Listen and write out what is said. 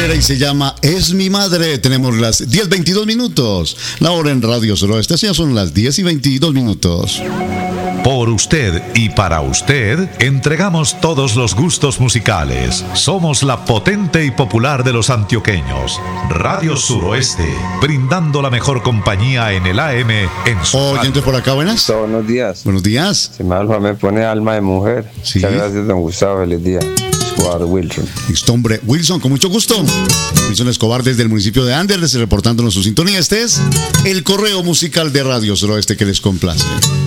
Cabrera y se llama Es mi madre. Tenemos las 10:22 minutos. La hora en Radio Suroeste, ya son las 10:22 minutos. Por usted y para usted, entregamos todos los gustos musicales. Somos la potente y popular de los antioqueños. Radio Suroeste, brindando la mejor compañía en el AM en su oyentes por acá, buenas. Buenos días. Buenos días. Si Malfa me pone alma de mujer. Sí. Muchas gracias, don Gustavo. Feliz día. Escobar Wilson. Listo, hombre. Wilson, con mucho gusto. Wilson Escobar desde el municipio de Anderlecht, reportándonos su sintonía. Este es el correo musical de Radio Suroeste que les complace.